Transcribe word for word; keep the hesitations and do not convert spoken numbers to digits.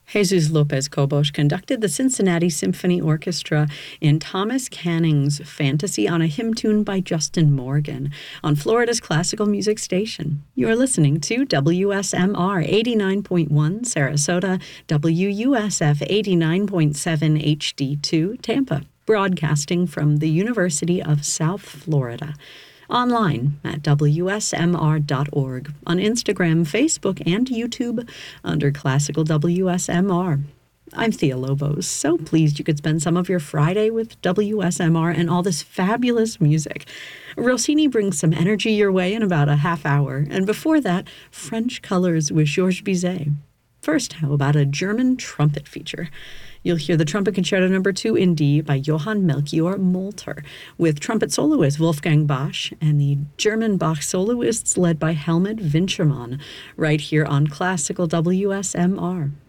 Jesus Lopez Cobos conducted the Cincinnati Symphony Orchestra in Thomas Canning's Fantasy on a Hymn Tune by Justin Morgan on Florida's classical music station. You are listening to W S M R eighty-nine point one Sarasota, W U S F eighty-nine point seven H D two Tampa, broadcasting from the University of South Florida. Online at W S M R dot org, on Instagram, Facebook, and YouTube under Classical W S M R. I'm Thea Lobos, so pleased you could spend some of your Friday with W S M R and all this fabulous music. Rossini brings some energy your way in about a half hour, and before that, French Colors with Georges Bizet. First, how about a German trumpet feature? You'll hear the Trumpet Concerto Number two in D by Johann Melchior Molter, with trumpet soloist Wolfgang Basch and the German Bach soloists led by Helmut Winchermann, right here on Classical W S M R.